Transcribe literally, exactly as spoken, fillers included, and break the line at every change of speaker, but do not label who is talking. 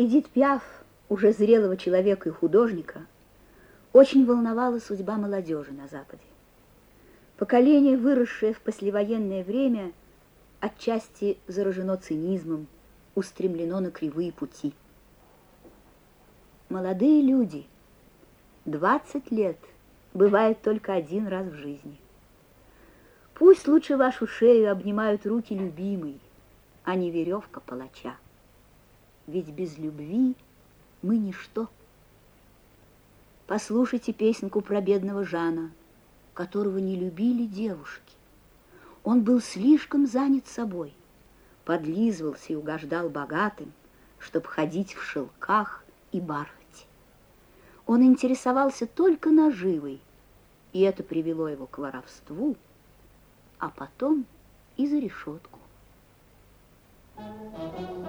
Эдит Пиаф, уже зрелого человека и художника, очень волновала судьба молодежи на Западе. Поколение, выросшее в послевоенное время, отчасти заражено цинизмом, устремлено на кривые пути. Молодые люди, двадцать лет, бывает только один раз в жизни. Пусть лучше вашу шею обнимают руки любимой, а не веревка палача. Ведь без любви мы ничто. Послушайте песенку про бедного Жана, которого не любили девушки. Он был слишком занят собой, подлизывался и угождал богатым, чтоб ходить в шелках и бархате. Он интересовался только наживой, и это привело его к воровству, а потом и за решетку. Thank you.